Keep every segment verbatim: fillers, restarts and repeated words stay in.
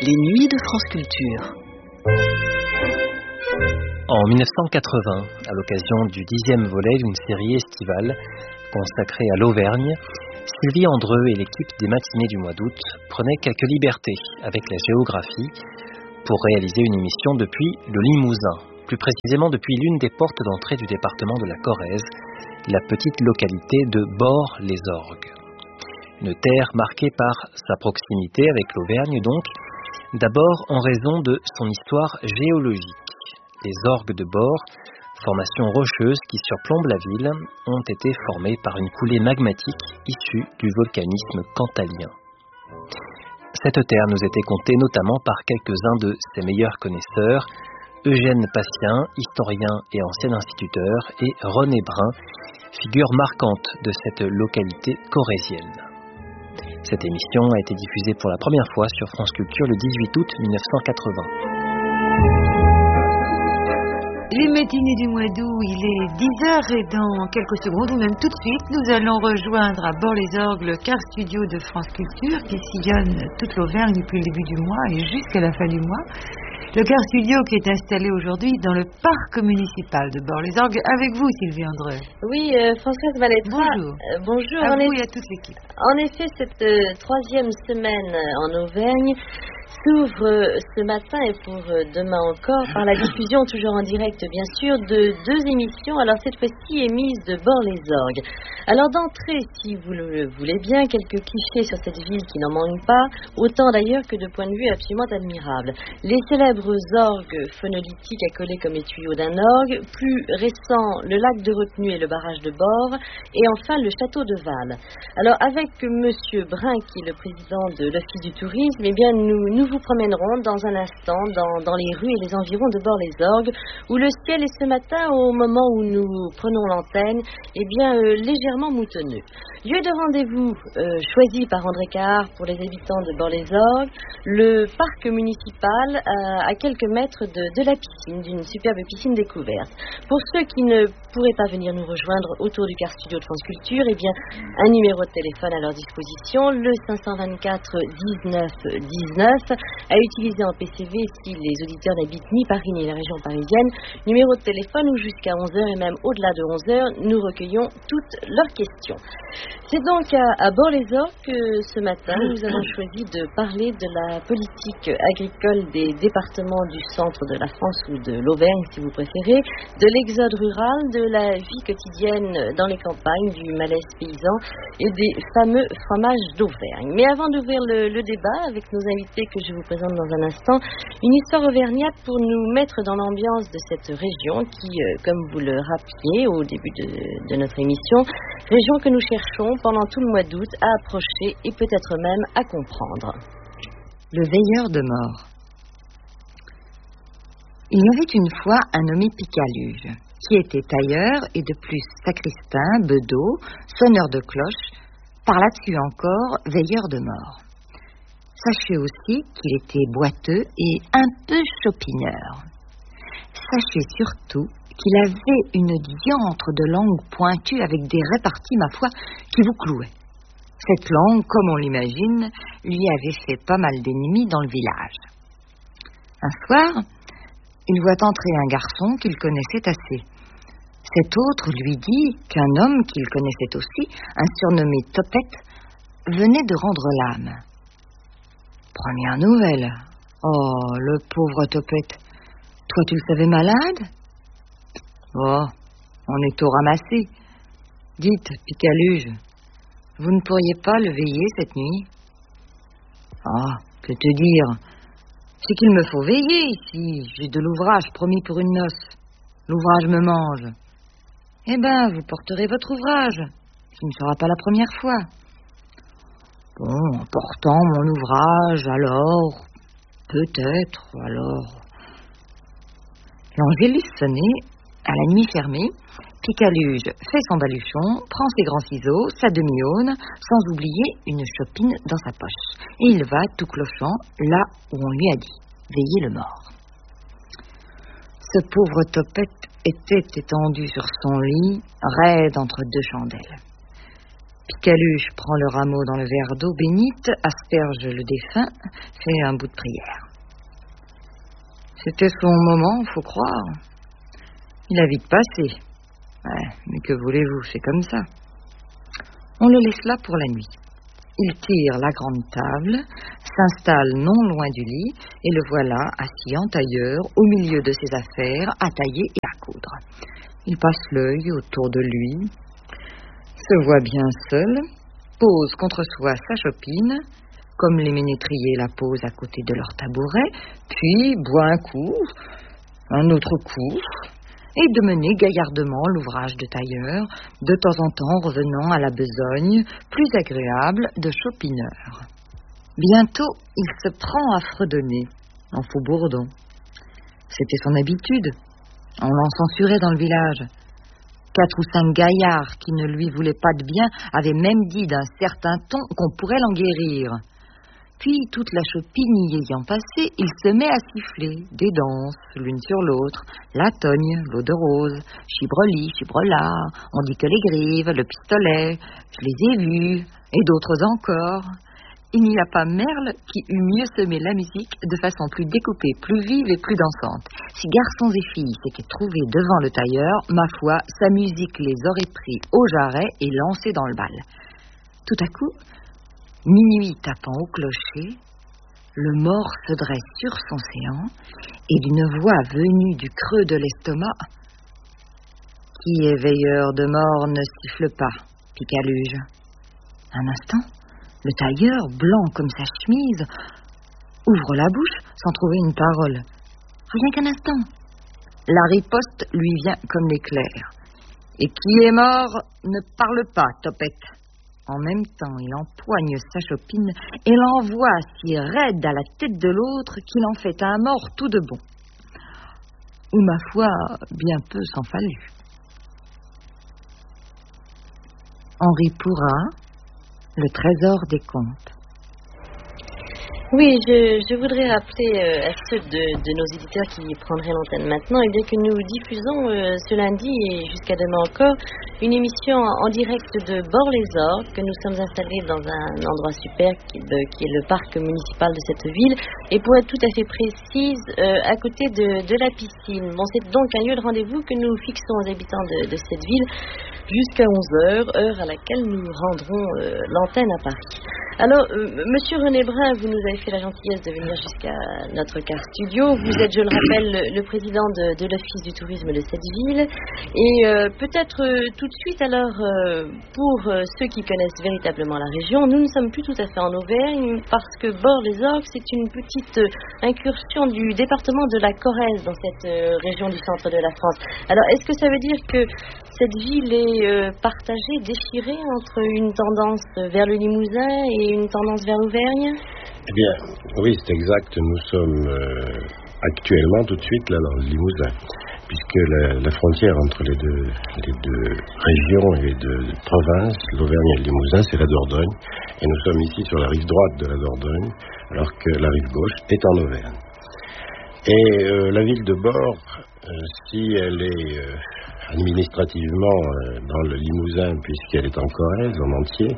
Les nuits de France Culture. En mille neuf cent quatre-vingts, à l'occasion du dixième volet d'une série estivale consacrée à l'Auvergne, Sylvie Andreu et l'équipe des matinées du mois d'août prenaient quelques libertés avec la géographie pour réaliser une émission depuis le Limousin, plus précisément depuis l'une des portes d'entrée du département de la Corrèze, la petite localité de Bar-les-Orgues. Une terre marquée par sa proximité avec l'Auvergne donc, d'abord en raison de son histoire géologique. Les orgues de Bord, formation rocheuse qui surplombe la ville, ont été formées par une coulée magmatique issue du volcanisme cantalien. Cette terre nous était contée notamment par quelques-uns de ses meilleurs connaisseurs, Eugène Patien, historien et ancien instituteur, et René Brun, figure marquante de cette localité corrézienne. Cette émission a été diffusée pour la première fois sur France Culture le dix-huit août mille neuf cent quatre-vingts. Les matinées du mois d'août, il est dix heures et dans quelques secondes, ou même tout de suite, nous allons rejoindre à Bar-les-Orgues le car studio de France Culture qui sillonne toute l'Auvergne depuis le début du mois et jusqu'à la fin du mois. Le car studio qui est installé aujourd'hui dans le parc municipal de Bar-les-Orgues. Avec vous, Sylvie Andreu. Oui, euh, Françoise Valettra. Bonjour. Euh, bonjour. À en vous eff- et à toute l'équipe. En effet, cette euh, troisième semaine en Auvergne s'ouvre euh, ce matin et pour euh, demain encore par la diffusion, toujours en direct bien sûr, de deux émissions, alors cette fois-ci émises de Bar-les-Orgues. Alors d'entrée, si vous le voulez bien, quelques clichés sur cette ville qui n'en manquent pas, autant d'ailleurs que de points de vue absolument admirables. Les célèbres orgues phonolithiques accolés comme les tuyaux d'un orgue, plus récent, le lac de retenue et le barrage de Bord, et enfin le château de Val. Alors avec Monsieur Brun, qui est le président de l'Office du tourisme, eh bien nous, nous vous promènerons dans un instant dans, dans les rues et les environs de Bar-les-Orgues, où le ciel est ce matin, au moment où nous prenons l'antenne, eh bien euh, légèrement moutonneux. Lieu de rendez-vous euh, choisi par André Cahard pour les habitants de Bar-les-Orgues, le parc municipal à, à quelques mètres de, de la piscine, d'une superbe piscine découverte. Pour ceux qui ne pourraient pas venir nous rejoindre autour du car studio de France Culture, eh bien un numéro de téléphone à leur disposition, le cinq cent vingt-quatre dix-neuf dix-neuf, à utiliser en P C V si les auditeurs n'habitent ni Paris ni la région parisienne. Numéro de téléphone où jusqu'à onze heures et même au-delà de onze heures, nous recueillons toutes leurs questions. C'est donc à, à Bar-les-Orgues que ce matin, nous avons choisi de parler de la politique agricole des départements du centre de la France ou de l'Auvergne, si vous préférez, de l'exode rural, de la vie quotidienne dans les campagnes, du malaise paysan et des fameux fromages d'Auvergne. Mais avant d'ouvrir le, le débat avec nos invités que je vous présente dans un instant, une histoire auvergnate pour nous mettre dans l'ambiance de cette région qui, euh, comme vous le rappeliez au début de, de notre émission, région que nous cherchons pendant tout le mois d'août à approcher et peut-être même à comprendre. Le veilleur de mort. Il y avait une fois un nommé Picaluge, qui était tailleur et de plus sacristain, bedeau, sonneur de cloche, par là-dessus encore veilleur de mort. Sachez aussi qu'il était boiteux et un peu chopineur. Sachez surtout qu'il avait une diantre de langue pointue avec des réparties, ma foi, qui vous clouaient. Cette langue, comme on l'imagine, lui avait fait pas mal d'ennemis dans le village. Un soir, il voit entrer un garçon qu'il connaissait assez. Cet autre lui dit qu'un homme qu'il connaissait aussi, un surnommé Topette, venait de rendre l'âme. Première nouvelle. Oh, le pauvre Topette. Toi, tu le savais malade? Oh, on est au ramassé. Dites, Picaluge, vous ne pourriez pas le veiller cette nuit? Ah, que te dire? C'est qu'il me faut veiller ici. J'ai de l'ouvrage promis pour une noce. L'ouvrage me mange. Eh ben, vous porterez votre ouvrage. Ce ne sera pas la première fois. Bon, en portant mon ouvrage, alors, peut-être, alors... L'angélus sonnait, à la nuit fermée, Picaluge fait son baluchon, prend ses grands ciseaux, sa demi-aune, sans oublier une chopine dans sa poche. Et il va, tout clochant, là où on lui a dit, veiller le mort. Ce pauvre Topette était étendu sur son lit, raide entre deux chandelles. Picaluche prend le rameau dans le verre d'eau bénite, asperge le défunt, fait un bout de prière. C'était son moment, faut croire. Il a vite passé. Ouais, mais que voulez-vous, c'est comme ça. On le laisse là pour la nuit. Il tire la grande table, s'installe non loin du lit, et le voilà assis en tailleur, au milieu de ses affaires, à tailler et à coudre. Il passe l'œil autour de lui, se voit bien seul, pose contre soi sa chopine, comme les ménétriers la posent à côté de leur tabouret, puis boit un coup, un autre coup, et de mener gaillardement l'ouvrage de tailleur, de temps en temps revenant à la besogne, plus agréable de chopineur. Bientôt, il se prend à fredonner, en faux-bourdon. C'était son habitude. On l'en censurait dans le village. Quatre ou cinq gaillards qui ne lui voulaient pas de bien avaient même dit d'un certain ton qu'on pourrait l'en guérir. Puis, toute la chopine y ayant passé, il se met à siffler des danses, l'une sur l'autre, la togne, l'eau de rose, chibreli, chibrela, on dit que les grives, le pistolet, je les ai vus, et d'autres encore. Il n'y a pas merle qui eût mieux semé la musique de façon plus découpée, plus vive et plus dansante. Si garçons et filles s'étaient trouvés devant le tailleur, ma foi, sa musique les aurait pris au jarret et lancés dans le bal. Tout à coup, minuit tapant au clocher, le mort se dresse sur son séant et d'une voix venue du creux de l'estomac: « Qui est veilleur de mort ne siffle pas, Picaluge. » Un instant, le tailleur, blanc comme sa chemise, ouvre la bouche sans trouver une parole. Rien qu'un instant. La riposte lui vient comme l'éclair. « Et qui est mort ne parle pas, Topette. » En même temps, il empoigne sa chopine et l'envoie si raide à la tête de l'autre qu'il en fait un mort tout de bon. Ou ma foi, bien peu s'en fallut. Henri Pourrat, Le trésor des contes. Oui, je, je voudrais rappeler euh, à ceux de, de nos éditeurs qui prendraient l'antenne maintenant, et bien que nous diffusons euh, ce lundi et jusqu'à demain encore une émission en, en direct de Bord-les-Orgues, que nous sommes installés dans un endroit super qui, de, qui est le parc municipal de cette ville, et pour être tout à fait précise, euh, à côté de, de la piscine. Bon, c'est donc un lieu de rendez-vous que nous fixons aux habitants de, de cette ville jusqu'à onze heures, heure à laquelle nous rendrons euh, l'antenne à Paris. Alors, euh, Monsieur René Brun, vous nous avez fait la gentillesse de venir jusqu'à notre car studio. Vous êtes, je le rappelle, le, le président de, de l'Office du tourisme de cette ville. Et euh, peut-être euh, tout de suite, alors, euh, pour euh, ceux qui connaissent véritablement la région, nous ne sommes plus tout à fait en Auvergne, parce que Bord-les-Orgues, c'est une petite euh, incursion du département de la Corrèze dans cette euh, région du centre de la France. Alors, est-ce que ça veut dire que cette ville est euh, partagée, déchirée entre une tendance vers le Limousin et une tendance vers l'Auvergne? Eh bien, oui, c'est exact. Nous sommes euh, actuellement tout de suite là dans le Limousin, puisque la, la frontière entre les deux, les deux régions et les deux provinces, l'Auvergne et le Limousin, c'est la Dordogne. Et nous sommes ici sur la rive droite de la Dordogne, alors que la rive gauche est en Auvergne. Et euh, la ville de Bord, euh, si elle est euh, administrativement euh, dans le Limousin, puisqu'elle est en Corrèze en entier,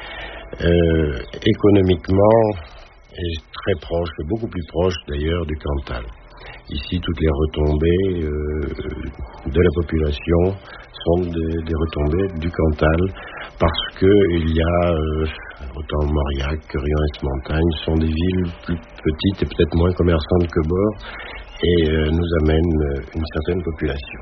euh, économiquement est très proche, beaucoup plus proche d'ailleurs du Cantal. Ici, toutes les retombées euh, de la population sont des, des retombées du Cantal, parce qu'il y a euh, autant Mauriac que Rion-Est-Montagne sont des villes plus petites et peut-être moins commerçantes que Bord, et euh, nous amènent une certaine population.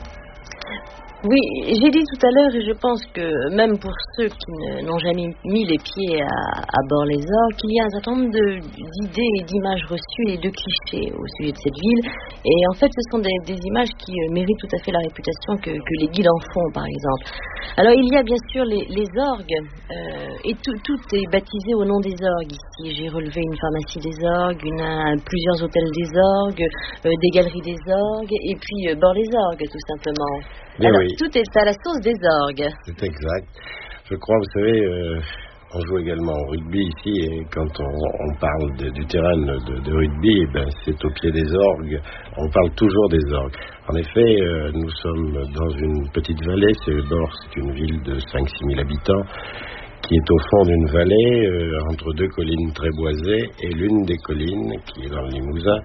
Oui, j'ai dit tout à l'heure, et je pense que même pour ceux qui ne, n'ont jamais mis les pieds à, à Bord-les-Orgues, qu'il y a un certain nombre de, d'idées et d'images reçues et de clichés au sujet de cette ville. Et en fait, ce sont des, des images qui euh, méritent tout à fait la réputation que, que les guides en font, par exemple. Alors, il y a bien sûr les, les orgues, euh, et tout, tout est baptisé au nom des orgues ici. J'ai relevé une pharmacie des orgues, une, un, plusieurs hôtels des orgues, euh, des galeries des orgues, et puis euh, Bord-les-Orgues, tout simplement. Bien Alors, oui. Tout est à la sauce des orgues. C'est exact. Je crois, vous savez, euh, on joue également au rugby ici, et quand on, on parle de, du terrain de, de rugby, eh ben, c'est au pied des orgues. On parle toujours des orgues. En effet, euh, nous sommes dans une petite vallée. C'est Bord, c'est une ville de cinq à six mille habitants, qui est au fond d'une vallée, euh, entre deux collines très boisées, et l'une des collines, qui est dans le Limousin,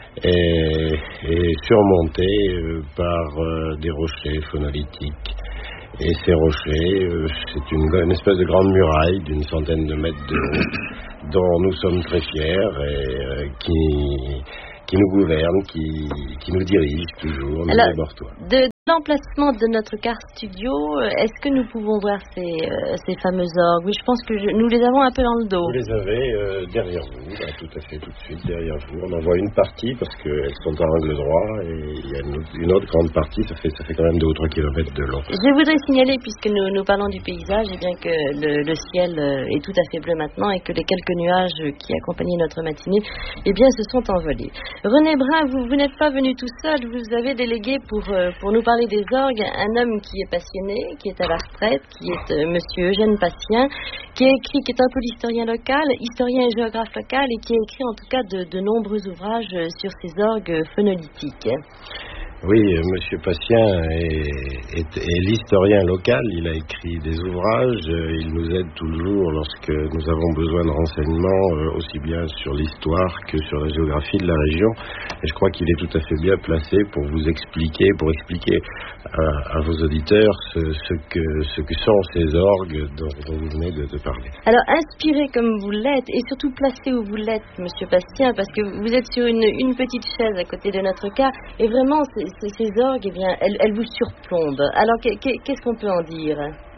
est, est surmontée euh, par euh, des rochers phonolithiques. Et ces rochers, euh, c'est une, une espèce de grande muraille d'une centaine de mètres de haut, dont nous sommes très fiers et euh, qui, qui nous gouverne, qui, qui nous dirige toujours, nous les Bortois. De l'emplacement de notre car studio, est-ce que nous pouvons voir ces, euh, ces fameux orgues? Oui, je pense que je, nous les avons un peu dans le dos. Vous les avez euh, derrière vous, là, tout à fait, tout de suite derrière vous. On en voit une partie parce qu'elles sont à angle droit et il y a une autre, une autre grande partie, ça fait, ça fait quand même deux ou trois kilomètres de long. Je voudrais signaler, puisque nous, nous parlons du paysage, et bien que le, le ciel est tout à fait bleu maintenant et que les quelques nuages qui accompagnaient notre matinée, eh bien, se sont envolés. René Brun, vous, vous n'êtes pas venu tout seul, vous avez délégué pour, euh, pour nous parler des orgues un homme qui est passionné, qui est à la retraite, qui est euh, monsieur Eugène Patien, qui a écrit, qui est un peu l'historien local, historien et géographe local, et qui a écrit en tout cas de, de nombreux ouvrages sur ces orgues phonolithiques. Oui, M. Patien est, est, est l'historien local, il a écrit des ouvrages, il nous aide toujours lorsque nous avons besoin de renseignements, aussi bien sur l'histoire que sur la géographie de la région, et je crois qu'il est tout à fait bien placé pour vous expliquer, pour expliquer à, à vos auditeurs ce, ce, que, ce que sont ces orgues dont, dont vous venez de, de parler. Alors, inspiré comme vous l'êtes, et surtout placé où vous l'êtes, M. Patien, parce que vous êtes sur une, une petite chaise à côté de notre cas, et vraiment, c'est ces orgues, eh bien, elles, elles vous surplombent. Alors, qu'est-ce qu'on peut en dire?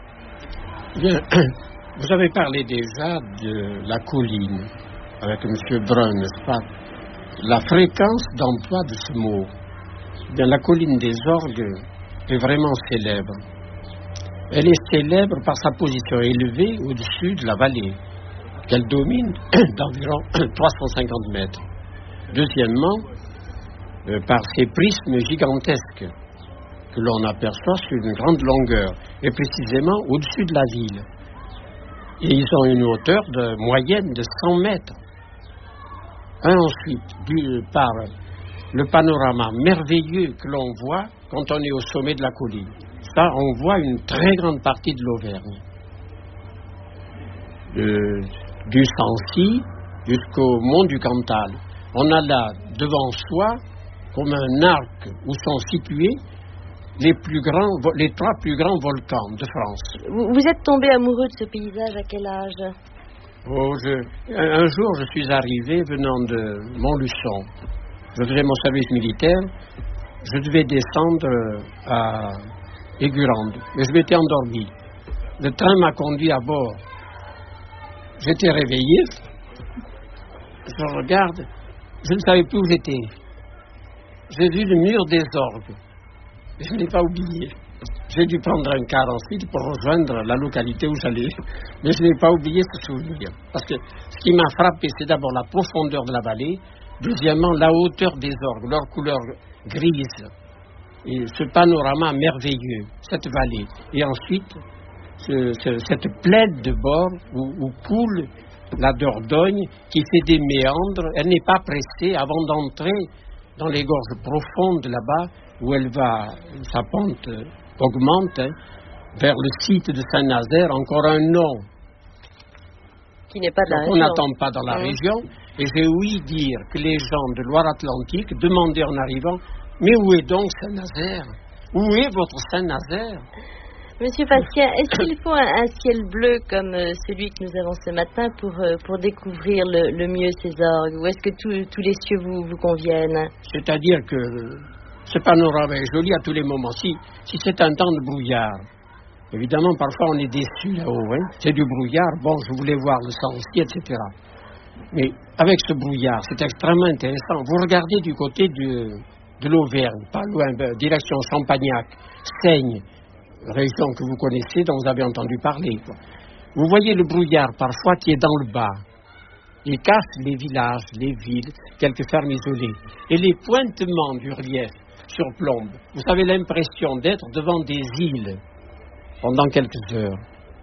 Bien, vous avez parlé déjà de la colline, avec M. Brun, n'est-ce pas? La fréquence d'emploi de ce mot. Bien, la colline des orgues est vraiment célèbre. Elle est célèbre par sa position élevée au-dessus de la vallée, qu'elle domine d'environ trois cent cinquante mètres. Deuxièmement, Euh, par ces prismes gigantesques que l'on aperçoit sur une grande longueur, et précisément au-dessus de la ville. Et ils ont une hauteur de, moyenne de cent mètres. Et ensuite, du, par le panorama merveilleux que l'on voit quand on est au sommet de la colline. Ça, on voit une très grande partie de l'Auvergne. Euh, du Sancy jusqu'au mont du Cantal. On a là, devant soi, comme un arc où sont situés les, plus grands, les trois plus grands volcans de France. Vous, vous êtes tombé amoureux de ce paysage à quel âge? Oh, je, un, un jour, je suis arrivé venant de Montluçon. Je faisais mon service militaire. Je devais descendre à Aigurande, mais je m'étais endormi. Le train m'a conduit à bord. J'étais réveillé. Je regarde, je ne savais plus où j'étais. J'ai vu le mur des orgues. Je ne l'ai pas oublié. J'ai dû prendre un car ensuite pour rejoindre la localité où j'allais. Mais je n'ai pas oublié ce souvenir. Parce que ce qui m'a frappé, c'est d'abord la profondeur de la vallée. Deuxièmement, la hauteur des orgues, leur couleur grise. Et ce panorama merveilleux, cette vallée. Et ensuite, ce, ce, cette plaine de bord où, où coule la Dordogne qui fait des méandres. Elle n'est pas pressée avant d'entrer dans les gorges profondes là-bas, où elle va, sa pente augmente, hein, vers le site de Saint-Nazaire, encore un nom. Qui n'est pas de la région. On n'attend pas dans la mmh. région, et j'ai ouï dire que les gens de Loire-Atlantique demandaient en arrivant, mais où est donc Saint-Nazaire? Où est votre Saint-Nazaire? Monsieur Patien, est-ce qu'il faut un, un ciel bleu comme euh, celui que nous avons ce matin pour, euh, pour découvrir le, le mieux ces orgues? Ou est-ce que tout, tous les cieux vous, vous conviennent? C'est-à-dire que ce panorama est joli à tous les moments. Si, si c'est un temps de brouillard, évidemment, parfois on est déçu là-haut. Hein? C'est du brouillard, bon, je voulais voir le Sancy, et cetera. Mais avec ce brouillard, c'est extrêmement intéressant. Vous regardez du côté de, de l'Auvergne, pas loin, direction Champagnac, Seigne, région que vous connaissez, dont vous avez entendu parler, quoi. Vous voyez le brouillard parfois qui est dans le bas. Il cache les villages, les villes, quelques fermes isolées. Et les pointements du relief surplombent. Vous avez l'impression d'être devant des îles pendant quelques heures.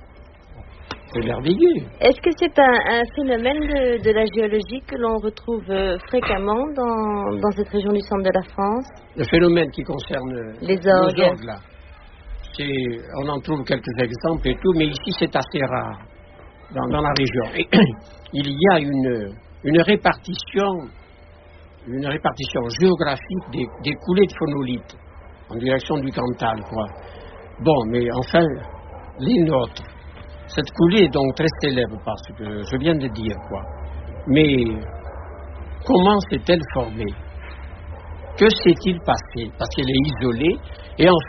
C'est merveilleux. Est-ce que c'est un, un phénomène de, de la géologie que l'on retrouve fréquemment dans, dans cette région du centre de la France? Le phénomène qui concerne les orgues. Les orgues là. C'est, on en trouve quelques exemples et tout, mais ici c'est assez rare. dans, dans la région. Et il y a une, une répartition, une répartition géographique des, des coulées de phonolite en direction du Cantal, quoi. Bon, mais enfin, les nôtres, cette coulée est donc très célèbre parce que je viens de dire, quoi. Mais comment s'est-elle formée? Que s'est-il passé? Parce qu'elle est isolée et en